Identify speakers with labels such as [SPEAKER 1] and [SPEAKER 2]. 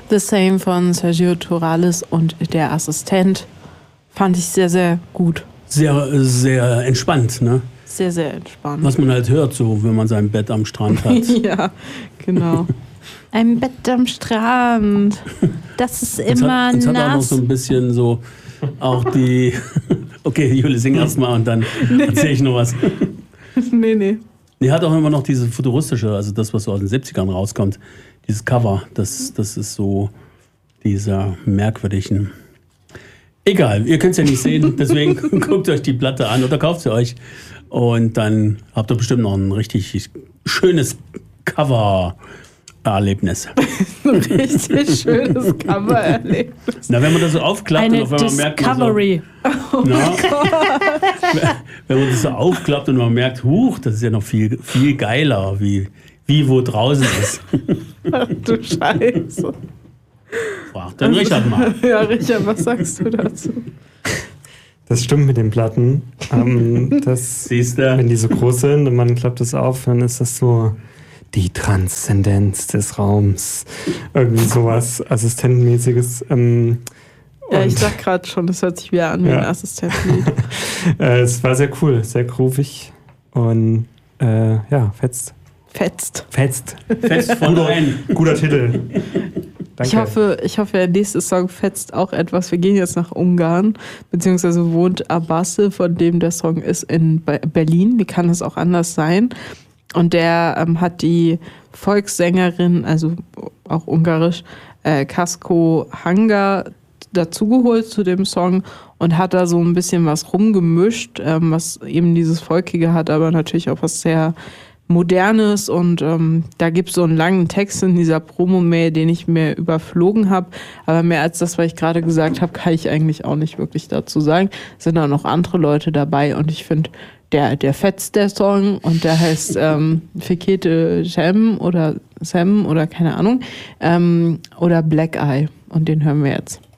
[SPEAKER 1] The Same von Sergio Torales und der Assistent fand ich sehr, sehr gut.
[SPEAKER 2] Sehr, sehr entspannt, ne?
[SPEAKER 1] Sehr, sehr entspannt.
[SPEAKER 2] Was man halt hört, so, wenn man sein Bett am Strand hat.
[SPEAKER 1] Ja, genau. Ein Bett am Strand. Das ist immer
[SPEAKER 2] nass.
[SPEAKER 1] Hat
[SPEAKER 2] auch noch so ein bisschen so auch die... Okay, Jule, sing erst mal und dann erzähl ich noch was.
[SPEAKER 1] Nee.
[SPEAKER 2] Die hat auch immer noch diese futuristische, also das, was so aus den 70ern rauskommt, dieses Cover, das ist so dieser merkwürdigen... Egal, ihr könnt es ja nicht sehen, deswegen guckt euch die Platte an oder kauft sie euch und dann habt ihr bestimmt noch ein richtig schönes Cover-Erlebnis.
[SPEAKER 1] Ein richtig schönes Cover-Erlebnis.
[SPEAKER 2] Na, wenn man das so aufklappt und auf einmal merkt man so, wenn man das so aufklappt und man merkt, huch, das ist ja noch viel, viel geiler, wie wo draußen ist.
[SPEAKER 1] Ach du Scheiße.
[SPEAKER 2] Frag den Richard mal.
[SPEAKER 1] Ja, Richard, was sagst du dazu?
[SPEAKER 3] Das stimmt mit den Platten. Wenn die so groß sind und man klappt es auf, dann ist das so die Transzendenz des Raums. Irgendwie sowas Assistentenmäßiges.
[SPEAKER 1] Ja, ich sag gerade schon, das hört sich wieder an wie ein Assistentenlied.
[SPEAKER 3] Es war sehr cool, sehr groovig und fetzt.
[SPEAKER 1] Fetzt
[SPEAKER 2] von rein.
[SPEAKER 3] Guter Titel. Danke.
[SPEAKER 1] Ich hoffe, der nächste Song fetzt auch etwas. Wir gehen jetzt nach Ungarn, beziehungsweise wohnt Abasse, von dem der Song ist, in Berlin. Wie kann es auch anders sein? Und der hat die Volkssängerin, also auch ungarisch, Kasko Hanga dazugeholt zu dem Song und hat da so ein bisschen was rumgemischt, was eben dieses Volkige hat, aber natürlich auch was sehr Modernes und da gibt es so einen langen Text in dieser Promo-Mail, den ich mir überflogen habe, aber mehr als das, was ich gerade gesagt habe, kann ich eigentlich auch nicht wirklich dazu sagen. Es sind auch noch andere Leute dabei und ich finde, der fetzt der Song und der heißt Fikete Sam oder keine Ahnung oder Black Eye und den hören wir jetzt.